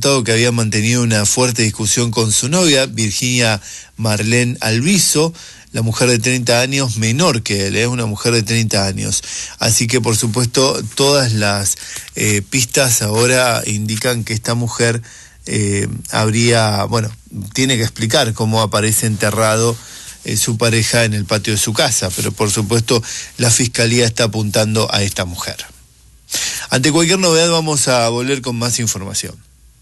contado que había mantenido una fuerte discusión con su novia, Virginia Marlene Alviso, la mujer de 30 años, menor que él, es una mujer de 30 años. Así que, por supuesto, todas las pistas ahora indican que esta mujer tiene que explicar cómo aparece enterrado su pareja en el patio de su casa, pero por supuesto la Fiscalía está apuntando a esta mujer. Ante cualquier novedad vamos a volver con más información.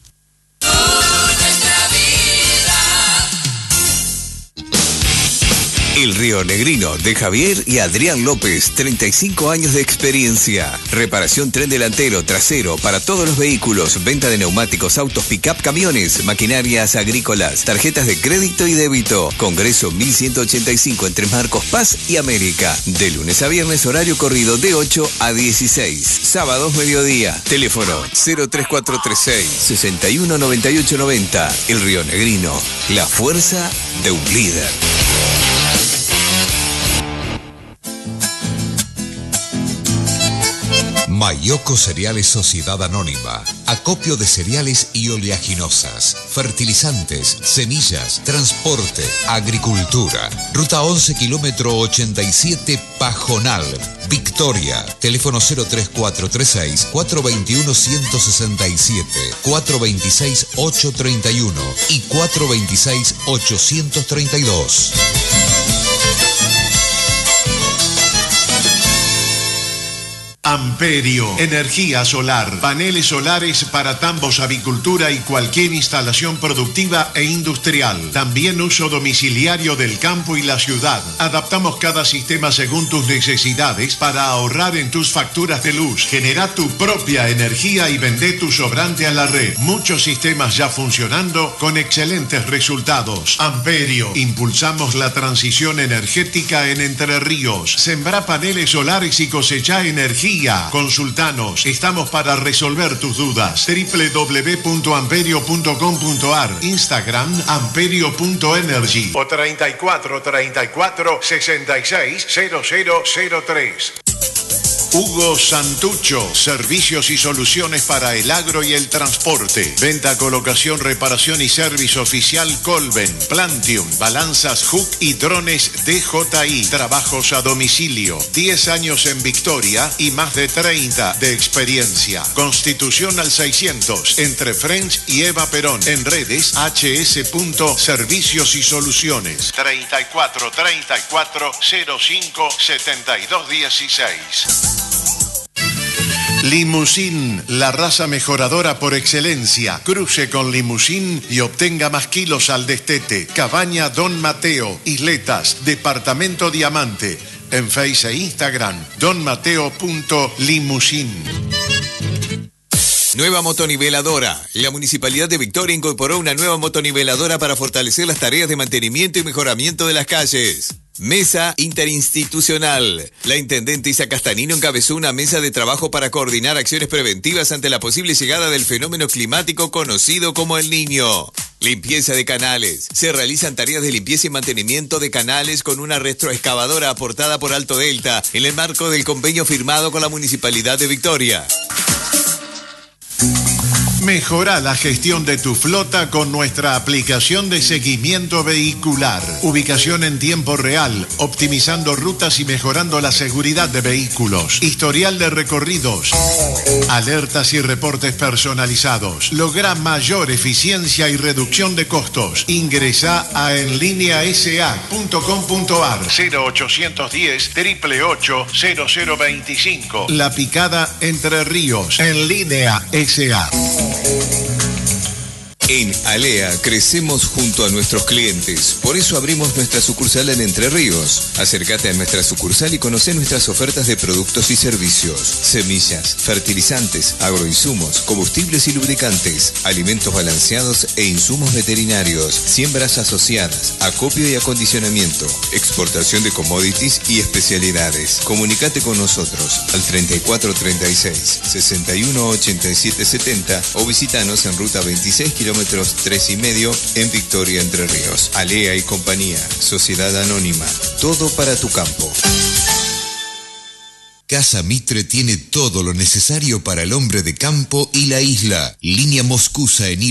El Río Negrino, de Javier y Adrián López, 35 años de experiencia. Reparación tren delantero, trasero, para todos los vehículos. Venta de neumáticos, autos, pick-up, camiones, maquinarias agrícolas, tarjetas de crédito y débito. Congreso 1185 entre Marcos Paz y América. De lunes a viernes, horario corrido de 8 a 16. Sábados, mediodía. Teléfono 03436 619890. El Río Negrino, la fuerza de un líder. Mayoco Cereales Sociedad Anónima. Acopio de cereales y oleaginosas, fertilizantes, semillas, transporte, agricultura. Ruta 11, kilómetro 87, Pajonal, Victoria. Teléfono 03436 421 167, 426 831 y 426 832. Amperio, energía solar, paneles solares para tambos, avicultura y cualquier instalación productiva e industrial. También uso domiciliario del campo y la ciudad. Adaptamos cada sistema según tus necesidades para ahorrar en tus facturas de luz. Genera tu propia energía y vende tu sobrante a la red. Muchos sistemas ya funcionando con excelentes resultados. Amperio, impulsamos la transición energética en Entre Ríos. Sembrá paneles solares y cosecha energía. Consultanos, estamos para resolver tus dudas. www.amperio.com.ar, Instagram amperio.energy o 34 34 66 0003. Hugo Santucho, servicios y soluciones para el agro y el transporte. Venta, colocación, reparación y servicio oficial Colben, Plantium, balanzas Hook y drones DJI. Trabajos a domicilio. 10 años en Victoria y más de 30 de experiencia. Constitución al 600, entre French y Eva Perón. En redes hs.servicios y soluciones. 34 34 05 72 16. Limusín, la raza mejoradora por excelencia. Cruce con Limusín y obtenga más kilos al destete. Cabaña Don Mateo, Isletas, Departamento Diamante. En Face e Instagram, donmateo.limusín. Nueva motoniveladora. La Municipalidad de Victoria incorporó una nueva motoniveladora para fortalecer las tareas de mantenimiento y mejoramiento de las calles. Mesa interinstitucional. La intendente Isa Castanino encabezó una mesa de trabajo para coordinar acciones preventivas ante la posible llegada del fenómeno climático conocido como El Niño. Limpieza de canales. Se realizan tareas de limpieza y mantenimiento de canales con una retroexcavadora aportada por Alto Delta en el marco del convenio firmado con la Municipalidad de Victoria. Mejora la gestión de tu flota con nuestra aplicación de seguimiento vehicular. Ubicación en tiempo real, optimizando rutas y mejorando la seguridad de vehículos. Historial de recorridos. Alertas y reportes personalizados. Logra mayor eficiencia y reducción de costos. Ingresa a enlineasa.com.ar 0810 888 0025. La Picada, Entre Ríos. En Línea SA. En Alea crecemos junto a nuestros clientes, por eso abrimos nuestra sucursal en Entre Ríos. Acércate a nuestra sucursal y conoce nuestras ofertas de productos y servicios: semillas, fertilizantes, agroinsumos, combustibles y lubricantes, alimentos balanceados e insumos veterinarios, siembras asociadas, acopio y acondicionamiento, exportación de commodities y especialidades. Comunicate con nosotros al 3436 618770 o visítanos en ruta 26 kilómetros 3,5 en Victoria, Entre Ríos. Alea y compañía, Sociedad Anónima, todo para tu campo. Casa Mitre tiene todo lo necesario para el hombre de campo y la isla. Línea Moscusa en